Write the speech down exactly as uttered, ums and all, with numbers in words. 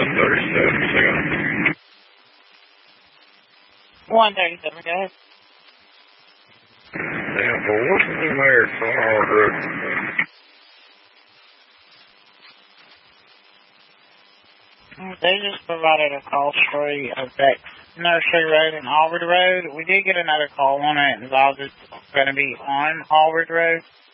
one thirty-seven, second. one thirty-seven, go ahead. Yeah, but what's the mayor for Howard Road? They just provided a call story of that Nursery Road and Allward Road. We did get another call on it involved. It's going to be on Allward Road.